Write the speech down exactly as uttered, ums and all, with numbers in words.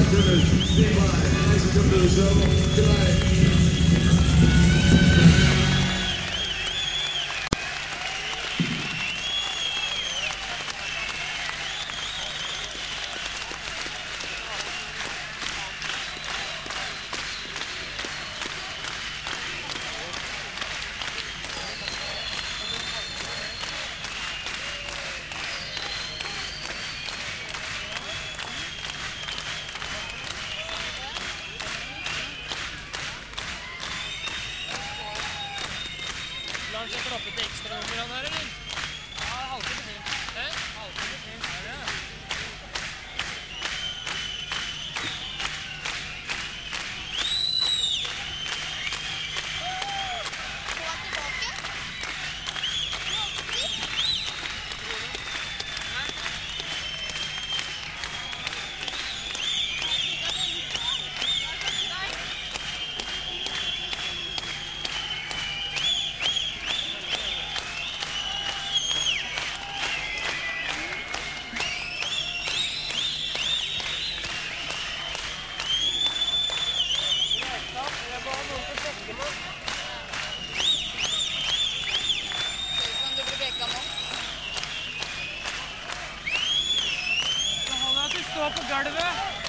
bartenders, stand by. Nice to come to the show. Good night. Lars, jeg droppet det ekstra nummer her, eller? Ja, halvtime til. Hæ? Halvtime til. Er det? Stå på gulvet.